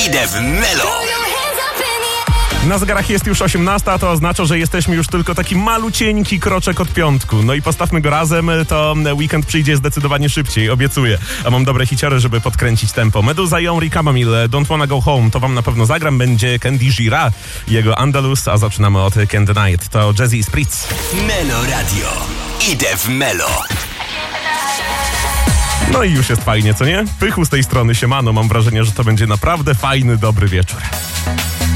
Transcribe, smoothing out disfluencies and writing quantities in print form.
Idę w Melo. Na zegarach jest już 18, a to oznacza, że jesteśmy już tylko taki malucieńki kroczek od piątku. No i postawmy go razem, to weekend przyjdzie zdecydowanie szybciej, obiecuję. A mam dobre hiciory, żeby podkręcić tempo. Meduza i Omri Chamomile, Don't Wanna Go Home, to wam na pewno zagram. Będzie Candy Gira, jego Andalus, a zaczynamy od Candy Night. To Jazzy Spritz. Melo Radio. Idę w Melo. No i już jest fajnie, co nie? Pychu z tej strony, siemano. Mam wrażenie, że to będzie naprawdę fajny, dobry wieczór.